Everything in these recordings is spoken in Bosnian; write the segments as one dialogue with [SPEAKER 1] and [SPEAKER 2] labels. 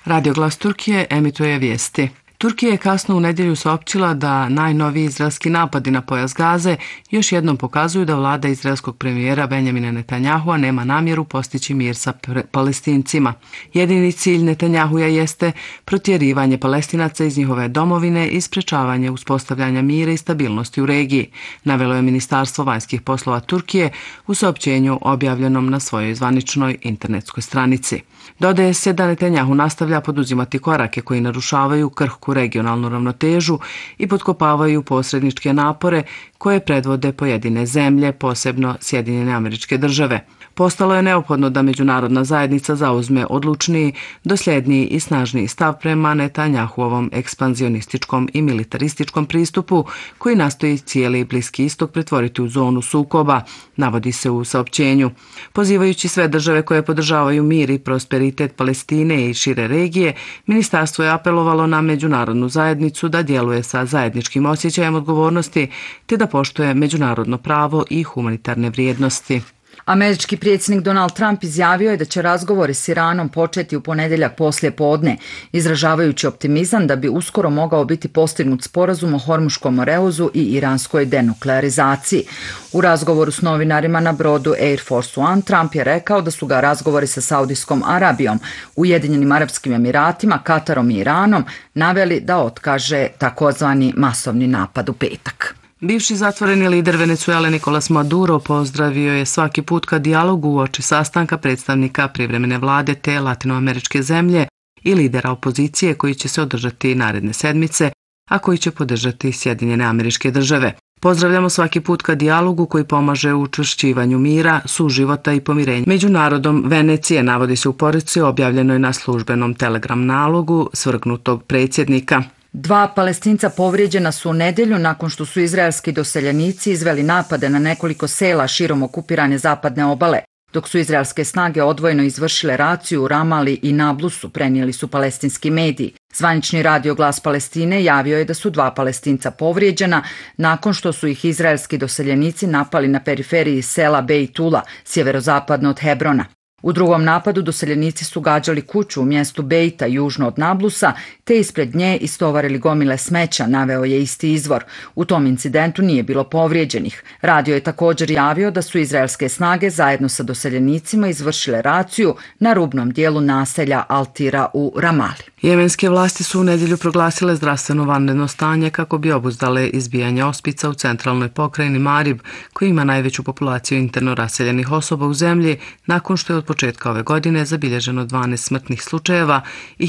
[SPEAKER 1] Radio Glas Turkije emituje vijesti. Turkija je kasno u nedjelju saopćila da najnoviji izraelski napadi na pojas Gaze još jednom pokazuju da vlada izraelskog premijera Benjamina Netanyahua nema namjeru postići mir sa Palestincima. Jedini cilj Netanyahuja jeste protjerivanje Palestinaca iz njihove domovine i sprečavanje uspostavljanja mira i stabilnosti u regiji, navelo je Ministarstvo vanjskih poslova Turkije u saopćenju objavljenom na svojoj zvaničnoj internetskoj stranici. Dodaje se da Netanyahu nastavlja poduzimati korake koji narušavaju krhku regionalnu ravnotežu i potkopavaju posredničke napore koje predvode pojedine zemlje, posebno Sjedinjene Američke Države. Postalo je neophodno da međunarodna zajednica zauzme odlučniji, dosljedniji i snažniji stav prema Netanyahuovom ekspanzionističkom i militarističkom pristupu koji nastoji cijeli Bliski istok pretvoriti u zonu sukoba, navodi se u saopćenju. Pozivajući sve države koje podržavaju mir i prosperitet Palestine i šire regije, ministarstvo je apelovalo na međunarodnu zajednicu da djeluje sa zajedničkim osjećajem odgovornosti te da poštuje međunarodno pravo i humanitarne vrijednosti.
[SPEAKER 2] Američki predsjednik Donald Trump izjavio je da će razgovori s Iranom početi u ponedjeljak poslije podne, izražavajući optimizam da bi uskoro mogao biti postignut sporazum o Hormuškom moreozu i iranskoj denuklearizaciji. U razgovoru s novinarima na brodu Air Force One, Trump je rekao da su ga razgovori sa Saudijskom Arabijom, Ujedinjenim Arapskim Emiratima, Katarom i Iranom naveli da otkaže takozvani masovni napad u petak.
[SPEAKER 1] Bivši zatvoreni lider Venezuele Nicolas Maduro pozdravio je svaki put ka dijalogu uoči sastanka predstavnika privremene vlade te latinoameričke zemlje i lidera opozicije koji će se održati naredne sedmice, a koji će podržati Sjedinjene Američke Države. Pozdravljamo svaki put ka dijalogu koji pomaže u učvršćivanju mira, suživota i pomirenja među narodom Venecije, navodi se u poruci objavljenoj na službenom telegram nalogu svrgnutog predsjednika.
[SPEAKER 2] 2 Palestinca povrijeđena su u nedjelju nakon što su izraelski doseljenici izveli napade na nekoliko sela širom okupirane zapadne obale, dok su izraelske snage odvojeno izvršile raciju u Ramali i Nablusu, prenijeli su palestinski mediji. Zvanični radio Glas Palestine javio je da su 2 Palestinca povrijeđena nakon što su ih izraelski doseljenici napali na periferiji sela Bejtula, sjeverozapadno od Hebrona. U drugom napadu doseljenici su gađali kuću u mjestu Bejta južno od Nablusa te ispred nje istovarili gomile smeća, naveo je isti izvor. U tom incidentu nije bilo povrijeđenih. Radio je također javio da su izraelske snage zajedno sa doseljenicima izvršile raciju na rubnom dijelu naselja Altira u Ramali.
[SPEAKER 1] Jemenske vlasti su u nedjelju proglasile zdravstveno vanredno stanje kako bi obuzdale izbijanje ospica u centralnoj pokrajini Marib, koji ima najveću populaciju interno raseljenih osoba u zemlji, nakon što je od početka ove godine zabilježeno 12 smrtnih slučajeva i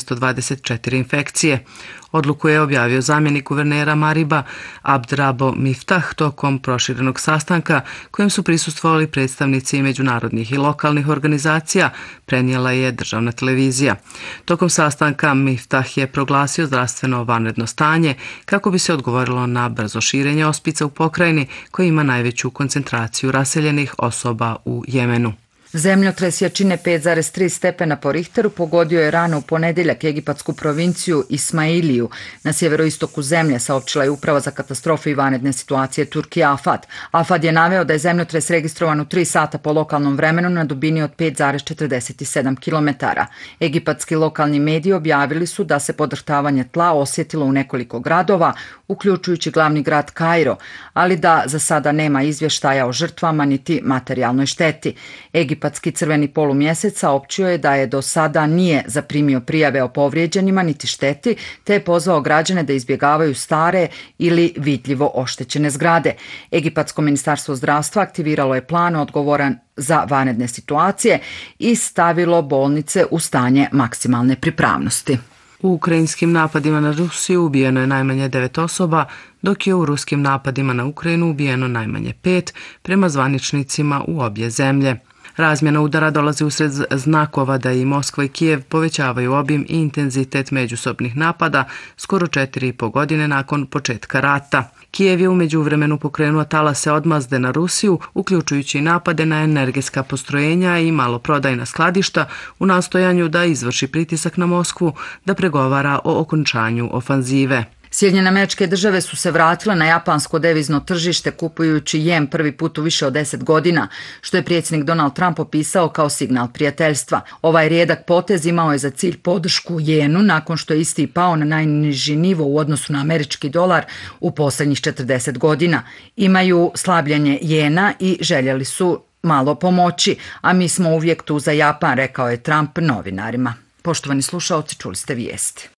[SPEAKER 1] 1624 infekcije. Odluku je objavio zamjenik guvernera Mariba Abdrabo Miftah tokom proširenog sastanka kojem su prisustvovali predstavnici međunarodnih i lokalnih organizacija, prenijela je državna televizija. Tokom sastanka Miftah je proglasio zdravstveno vanredno stanje kako bi se odgovorilo na brzo širenje ospica u pokrajini koji ima najveću koncentraciju raseljenih osoba u Jemenu.
[SPEAKER 2] Zemljotres jačine 5,3 stepena po Richteru pogodio je rano u ponedjeljak egipatsku provinciju Ismailiju na sjeveroistoku zemlje, saopćila je Uprava za katastrofe i vanredne situacije Turkije Afad. Afad je naveo da je zemljotres registrovan u 3 sata po lokalnom vremenu na dubini od 5,47 km. Egipatski lokalni mediji objavili su da se podrhtavanje tla osjetilo u nekoliko gradova, uključujući glavni grad Kairo, ali da za sada nema izvještaja o žrtvama niti materijalnoj šteti. Egipatski crveni polumjesec saopćio je da je do sada nije zaprimio prijave o povrijeđenima niti šteti, te je pozvao građane da izbjegavaju stare ili vidljivo oštećene zgrade. Egipatsko ministarstvo zdravstva aktiviralo je plan odgovoran za vanredne situacije i stavilo bolnice u stanje maksimalne pripravnosti.
[SPEAKER 1] U ukrajinskim napadima na Rusiju ubijeno je najmanje 9 osoba, dok je u ruskim napadima na Ukrajinu ubijeno najmanje 5, prema zvaničnicima u obje zemlje. Razmjena udara dolazi usred znakova da i Moskva i Kijev povećavaju obim i intenzitet međusobnih napada skoro 4,5 godine nakon početka rata. Kijev je u međuvremenu pokrenuo talase odmazde na Rusiju, uključujući napade na energetska postrojenja i maloprodajna skladišta u nastojanju da izvrši pritisak na Moskvu da pregovara o okončanju ofanzive.
[SPEAKER 2] Sjedinjene Američke Države su se vratile na japansko devizno tržište kupujući jen prvi put u više od 10 godina, što je predsjednik Donald Trump opisao kao signal prijateljstva. Ovaj rijedak potez imao je za cilj podršku jenu nakon što je isti pao na najniži nivo u odnosu na američki dolar u posljednjih 40 godina. Imaju slabljenje jena i željeli su malo pomoći, a mi smo uvijek tu za Japan, rekao je Trump novinarima. Poštovani slušaoci, čuli ste vijesti.